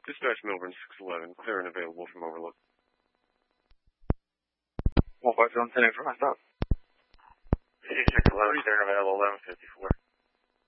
Dispatch Melbourne 611, clear and available from Overlook. 151 10 for my stop. 611, clear and available, 1154.